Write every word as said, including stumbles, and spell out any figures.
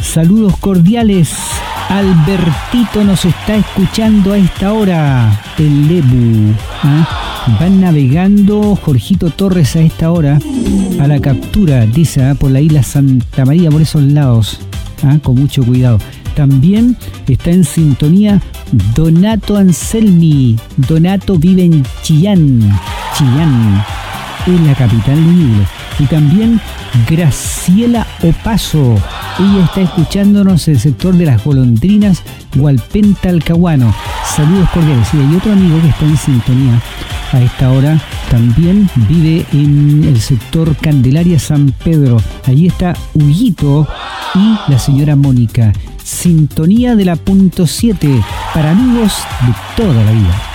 Saludos cordiales. Albertito nos está escuchando a esta hora. El Lebu. ¿eh? Van navegando Jorgito Torres a esta hora a la captura, dice, ¿eh? por la isla Santa María, por esos lados. ¿eh? Con mucho cuidado. También está en sintonía Donato Anselmi. Donato vive en Chillán. Chillán, en la capital de Ñuble. Y también Graciela Opaso. Ella está escuchándonos en el sector de las Golondrinas, Hualpén, Talcahuano. Saludos cordiales. Y hay otro amigo que está en sintonía a esta hora. También vive en el sector Candelaria, San Pedro. Allí está Huguito y la señora Mónica. Sintonía de la punto siete para amigos de toda la vida.